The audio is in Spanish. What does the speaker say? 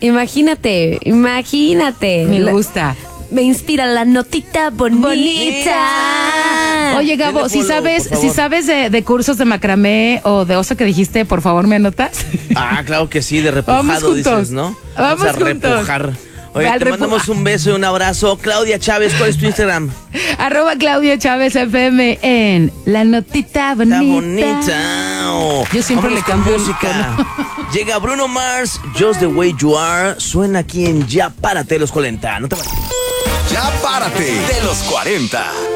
Imagínate. Me gusta. Me inspira la notita bonita. Oye, Gabo, si sabes de cursos de macramé o de oso que dijiste, por favor, ¿me anotas? Claro que sí, de repujado dices, ¿no? Vamos a juntos. repujar. Oye, te mandamos un beso y un abrazo. Claudia Chávez, ¿cuál es tu Instagram? @Claudia Chávez FM en La Notita Bonita. Está bonita. Yo siempre le cambio música. Llega Bruno Mars, Just the Way You Are. Suena aquí en Ya Párate de los 40. No te vayas. Ya Párate de los 40.